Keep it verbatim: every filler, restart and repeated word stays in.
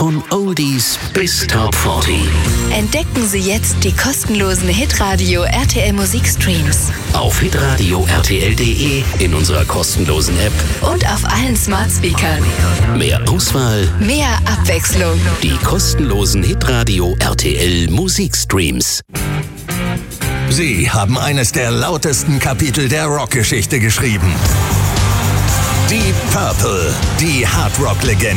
Von Oldies bis Top vierzig. Entdecken Sie jetzt die kostenlosen Hitradio R T L Musikstreams. Auf hitradio r t l punkt d e, in unserer kostenlosen App und auf allen Smart Speakern. Mehr Auswahl, mehr Abwechslung. Die kostenlosen Hitradio R T L Musikstreams. Sie haben eines der lautesten Kapitel der Rockgeschichte geschrieben. Deep Purple, die Hardrock-Legende.